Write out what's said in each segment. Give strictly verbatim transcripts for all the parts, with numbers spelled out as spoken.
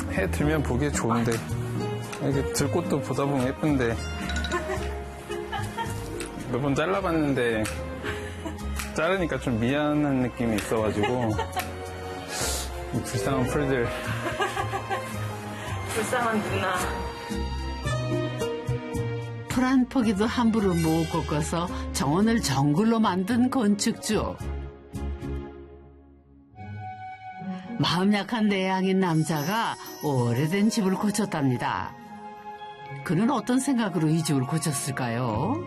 해 들면 보기에 좋은데 이렇게 들꽃도 보다 보면 예쁜데 몇 번 잘라봤는데 자르니까 좀 미안한 느낌이 있어가지고 이 불쌍한 풀들. 불쌍한 누나. 풀 한 포기도 함부로 못 꺾어서 정원을 정글로 만든 건축주. 마음 약한 내향인 남자가 오래된 집을 고쳤답니다. 그는 어떤 생각으로 이 집을 고쳤을까요?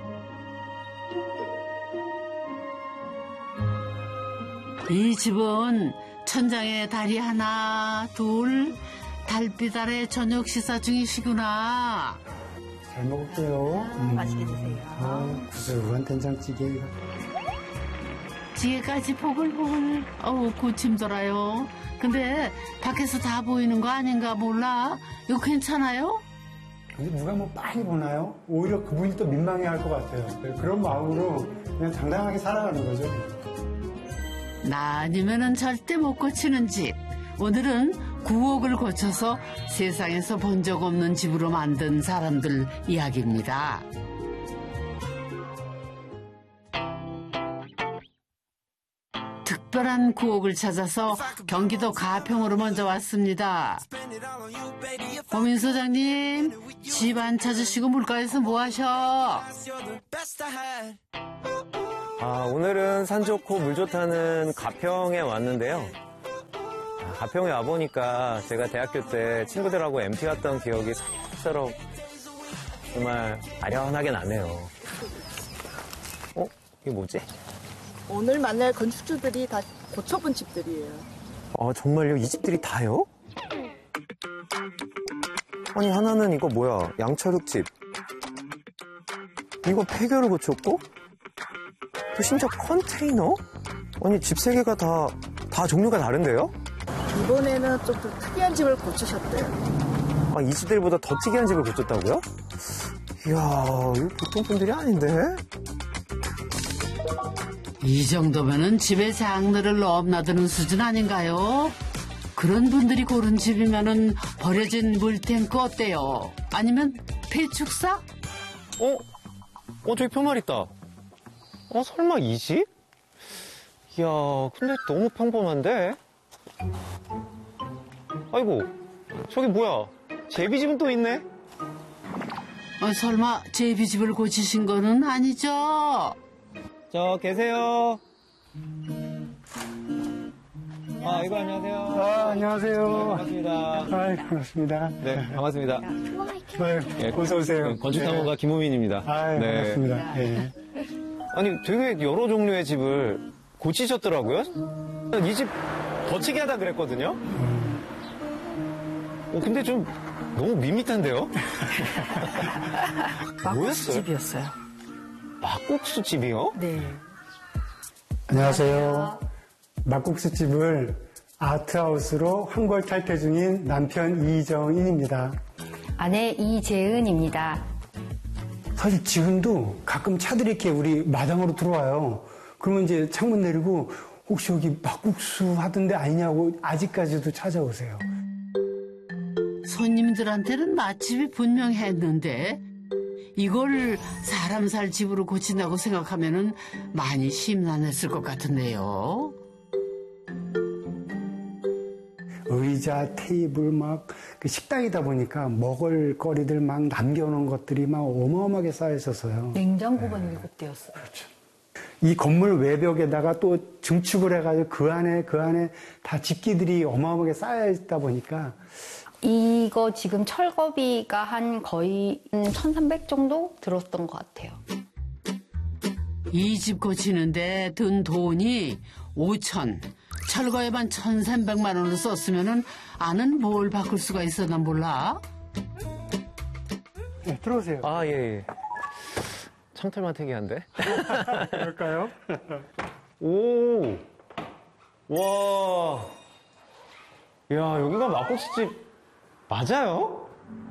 이 집은 천장에 달이 하나, 둘, 달빛 아래 저녁 식사 중이시구나. 잘 먹을게요. 음, 맛있게 드세요. 아, 구수한 된장찌개. 찌개까지 보글보글. 어우, 고침 돌아요. 근데 밖에서 다 보이는 거 아닌가 몰라. 이거 괜찮아요? 근데 누가 뭐 빨리 보나요? 오히려 그분이 또 민망해할 것 같아요. 그런 마음으로 그냥 당당하게 살아가는 거죠. 나 아니면은 절대 못 고치는 집. 오늘은 구억을 거쳐서 세상에서 본 적 없는 집으로 만든 사람들 이야기입니다. 특별한 구억을 찾아서 경기도 가평으로 먼저 왔습니다. 고민 소장님, 집 안 찾으시고 물가에서 뭐 하셔? 아, 오늘은 산 좋고 물 좋다는 가평에 왔는데요. 가평에 와보니까 제가 대학교 때 친구들하고 엠티 갔던 기억이 새록새록 정말 아련하게 나네요. 어? 이게 뭐지? 오늘 만날 건축주들이 다 고쳐본 집들이에요. 아, 정말요? 이 집들이 다요? 아니, 하나는 이거 뭐야? 양철흙집. 이거 폐교를 고쳤고? 또 심지어 컨테이너? 아니, 집 세 개가 다, 다 종류가 다른데요? 이번에는 좀 더 특이한 집을 고치셨대요. 아, 이 집들보다 더 특이한 집을 고쳤다고요? 이야, 이거 보통 분들이 아닌데? 이 정도면은 집의 장르를 넘나드는 수준 아닌가요? 그런 분들이 고른 집이면은 버려진 물탱크 어때요? 아니면 폐축사? 어? 어, 저기 표말 있다. 어, 설마 이 집? 이야, 근데 너무 평범한데? 아이고, 저기 뭐야? 제비집은 또 있네? 어, 설마 제비집을 고치신 거는 아니죠? 저 계세요. 아, 이거 안녕하세요. 아, 안녕하세요. 네, 반갑습니다. 아, 반갑습니다. 네, 반갑습니다. 네, 네, 어서 오세요. 건축탐험가 김호민입니다. 아, 네. 반갑습니다. 네. 아니, 되게 여러 종류의 집을 고치셨더라고요. 이 집 더 특이하다 그랬거든요. 어, 근데 좀 너무 밋밋한데요? 막국수 집이었어요. 막국수 집이요? 네. 안녕하세요. 막국수집을 아트하우스로 한골 탈퇴 중인 남편 이정인입니다. 아내 이재은입니다. 사실 지금도 가끔 차들이 이렇게 우리 마당으로 들어와요. 그러면 이제 창문 내리고 혹시 여기 막국수 하던데 아니냐고 아직까지도 찾아오세요. 손님들한테는 맛집이 분명했는데 이걸 사람 살 집으로 고친다고 생각하면은 많이 심란했을 것 같은데요. 의자, 테이블 막 그 식당이다 보니까 먹을 거리들 막 남겨놓은 것들이 막 어마어마하게 쌓여 있어서요. 냉장고만 일곱 대였어요. 그렇죠. 이 건물 외벽에다가 또 증축을 해가지고 그 안에 그 안에 다 집기들이 어마어마하게 쌓여 있다 보니까 이거 지금 철거비가 한 거의 천삼백 정도 들었던 것 같아요. 이 집 고치는데 든 돈이 오천, 철거에만 천삼백만 원을 썼으면은 아는 뭘 바꿀 수가 있었나 몰라? 네, 들어오세요. 아, 예, 예. 창틀만 특이한데? 그럴까요? 오! 와! 야, 여기가 막국수집 맞아요?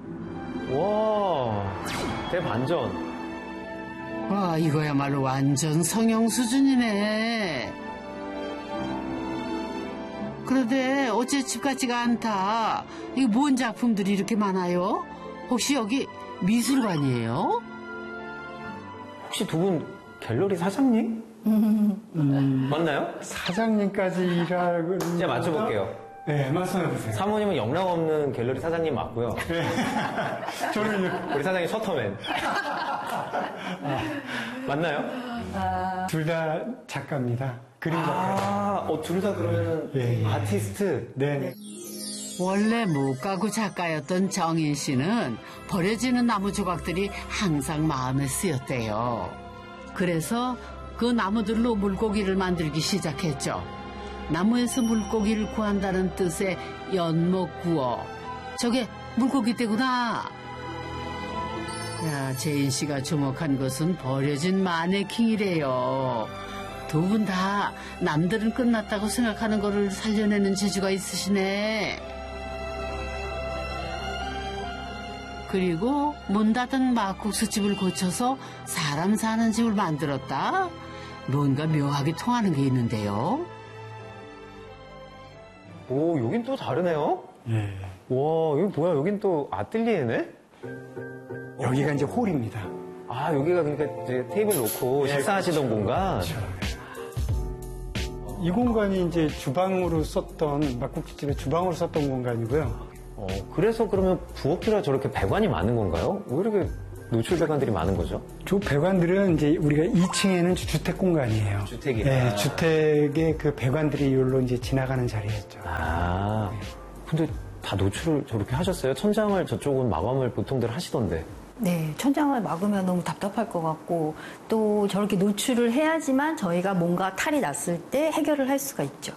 와! 대반전. 와, 이거야말로 완전 성형 수준이네. 그런데 어째 집 같지가 않다. 이게 뭔 작품들이 이렇게 많아요? 혹시 여기 미술관이에요? 혹시 두 분 갤러리 사장님? 음... 맞나요? 사장님까지라고. 제가 맞춰볼게요. 네, 말씀해보세요. 사모님은 영락 없는 갤러리 사장님 맞고요. 네. 저는 우리 사장님 셔터맨. 맞나요? 둘 다 작가입니다. 그림 작가. 아, 어, 둘 다 그러면은 예, 예. 아티스트. 네. 원래木가구 작가였던 정인 씨는 버려지는 나무 조각들이 항상 마음에 쓰였대요. 그래서 그 나무들로 물고기를 만들기 시작했죠. 나무에서 물고기를 구한다는 뜻의 연목구어. 저게 물고기 떼구나. 야, 제인 씨가 주목한 것은 버려진 마네킹이래요. 두 분 다 남들은 끝났다고 생각하는 거를 살려내는 재주가 있으시네. 그리고 문 닫은 막국수집을 고쳐서 사람 사는 집을 만들었다? 뭔가 묘하게 통하는 게 있는데요. 오, 여긴 또 다르네요? 예. 와, 여기 뭐야? 여긴 또 아뜰리에네? 여기가 이제 홀입니다. 아, 여기가 그러니까 이제 테이블 놓고 네, 식사하시던 공간? 이 공간이 이제 주방으로 썼던, 막국수집의 주방으로 썼던 공간이고요. 어, 그래서 그러면 부엌이라 저렇게 배관이 많은 건가요? 왜 이렇게 노출 배관들이 많은 거죠? 저 배관들은 이제 우리가 이 층에는 주택 공간이에요. 주택이다. 네, 주택의 그 배관들이 여기로 이제 지나가는 자리였죠. 아, 근데 다 노출을 저렇게 하셨어요? 천장을 저쪽은 마감을 보통들 하시던데. 네, 천장을 막으면 너무 답답할 것 같고 또 저렇게 노출을 해야지만 저희가 뭔가 탈이 났을 때 해결을 할 수가 있죠.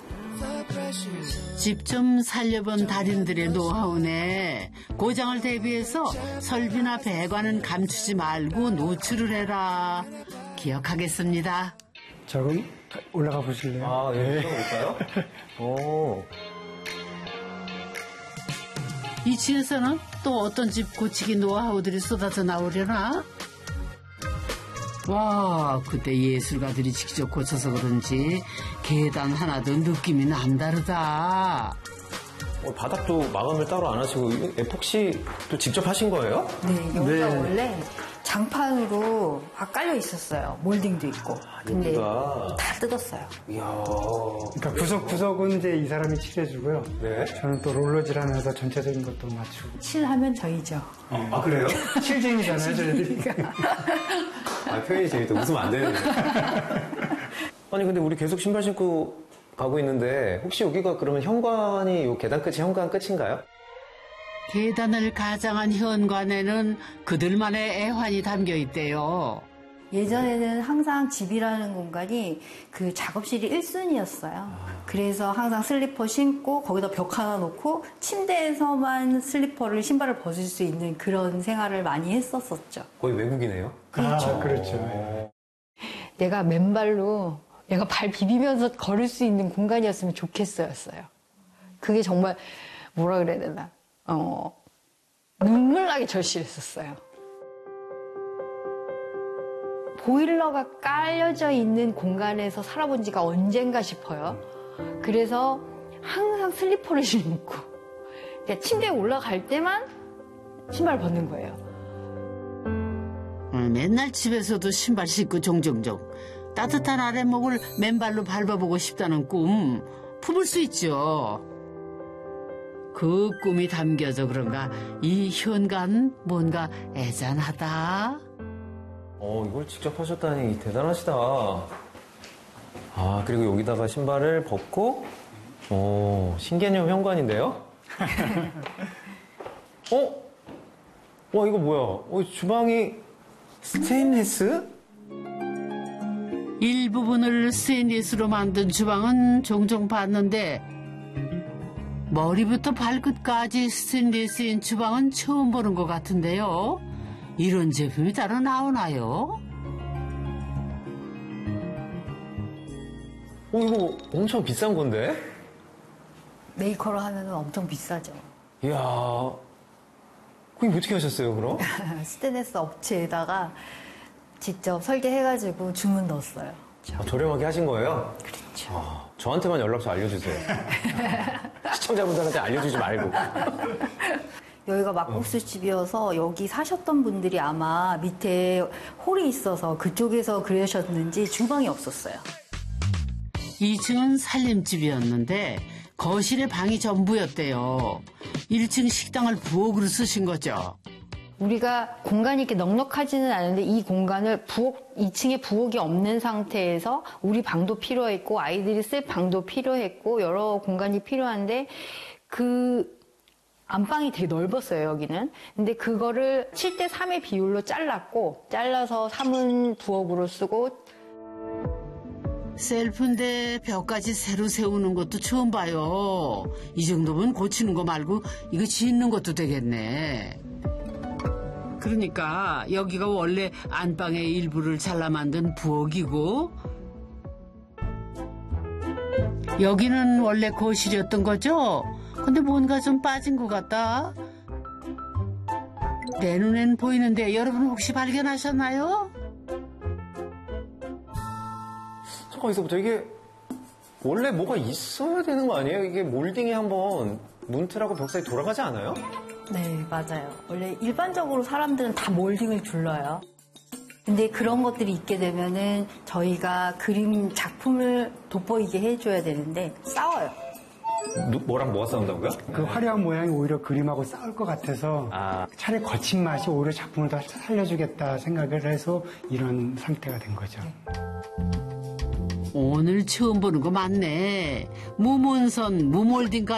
집 좀 살려본 달인들의 노하우네. 고장을 대비해서 설비나 배관은 감추지 말고 노출을 해라. 기억하겠습니다. 자, 그럼 올라가 보실래요? 아, 예, 들어볼까요? 오. 이 층에서는 또 어떤 집 고치기 노하우들이 쏟아져 나오려나? 와, 그때 예술가들이 직접 고쳐서 그런지 계단 하나도 느낌이 남다르다. 어, 바닥도 마감을 따로 안 하시고 에폭시도 직접 하신 거예요? 네, 여기가 네. 원래 장판으로 다 깔려 있었어요. 몰딩도 있고. 근데 여기가. 다 뜯었어요. 이야. 그러니까 구석구석은 이제 이 사람이 칠해주고요. 네. 저는 또 롤러질 하면서 전체적인 것도 맞추고. 칠하면 저희죠. 아, 그래요? 칠쟁이잖아요, 저희들이. 아, 표현이 재밌다. 웃으면 안 되는데. 아니, 근데 우리 계속 신발 신고 가고 있는데 혹시 여기가 그러면 현관이 요 계단 끝이 현관 끝인가요? 계단을 가장한 현관에는 그들만의 애환이 담겨 있대요. 예전에는 항상 집이라는 공간이 그 작업실이 일 순위였어요. 그래서 항상 슬리퍼 신고 거기다 벽 하나 놓고 침대에서만 슬리퍼를 신발을 벗을 수 있는 그런 생활을 많이 했었었죠. 거의 외국이네요. 그렇죠. 아, 그렇죠. 내가 맨발로 내가 발 비비면서 걸을 수 있는 공간이었으면 좋겠어였어요. 그게 정말 뭐라 그래야 되나 어, 눈물 나게 절실했었어요. 보일러가 깔려져 있는 공간에서 살아본 지가 언젠가 싶어요. 그래서 항상 슬리퍼를 신고 그러니까 침대에 올라갈 때만 신발 벗는 거예요. 음, 맨날 집에서도 신발 신고 종종종 따뜻한 아랫목을 맨발로 밟아보고 싶다는 꿈 품을 수 있죠. 그 꿈이 담겨져 그런가 이 현관 뭔가 애잔하다. 어, 이걸 직접 하셨다니 대단하시다. 아, 그리고 여기다가 신발을 벗고, 어, 신개념 현관인데요? 어? 와, 이거 뭐야? 어, 주방이 스테인리스? 일부분을 스테인리스로 만든 주방은 종종 봤는데 머리부터 발끝까지 스테인리스인 주방은 처음 보는 것 같은데요. 이런 제품이 따로 나오나요? 어, 이거 엄청 비싼 건데? 메이커로 하면 엄청 비싸죠. 이야, 그게 어떻게 하셨어요, 그럼? 스테인리스 업체에다가 직접 설계해가지고 주문 넣었어요. 아, 저렴하게 하신 거예요? 그렇죠. 아, 저한테만 연락처 알려주세요. 시청자분들한테 알려주지 말고. 여기가 막국수 집이어서 여기 사셨던 분들이 아마 밑에 홀이 있어서 그쪽에서 그러셨는지 주방이 없었어요. 이 층은 살림집이었는데 거실에 방이 전부였대요. 일 층 식당을 부엌으로 쓰신 거죠. 우리가 공간이 이렇게 넉넉하지는 않은데 이 공간을 부엌, 이 층에 부엌이 없는 상태에서 우리 방도 필요했고 아이들이 쓸 방도 필요했고 여러 공간이 필요한데 그 안방이 되게 넓었어요, 여기는. 근데 그거를 칠 대 삼의 비율로 잘랐고 잘라서 삼은 부엌으로 쓰고 셀프인데 벽까지 새로 세우는 것도 처음 봐요. 이 정도면 고치는 거 말고 이거 짓는 것도 되겠네. 그러니까 여기가 원래 안방의 일부를 잘라 만든 부엌이고 여기는 원래 거실이었던 거죠? 근데 뭔가 좀 빠진 것 같다. 내 눈엔 보이는데 여러분 혹시 발견하셨나요? 잠깐 있어보자. 이게 원래 뭐가 있어야 되는 거 아니에요? 이게 몰딩이 한번 문틀하고 벽사이 돌아가지 않아요? 네, 맞아요. 원래 일반적으로 사람들은 다 몰딩을 둘러요. 근데 그런 것들이 있게 되면은 저희가 그림 작품을 돋보이게 해줘야 되는데 싸워요. 누, 뭐랑 뭐가 싸운다고요? 그 화려한 모양이 오히려 그림하고 싸울 것 같아서 아. 차라리 거친 맛이 오히려 작품을 더 살려주겠다 생각을 해서 이런 상태가 된 거죠. 오늘 처음 보는 거 맞네. 무문선, 무몰딩까지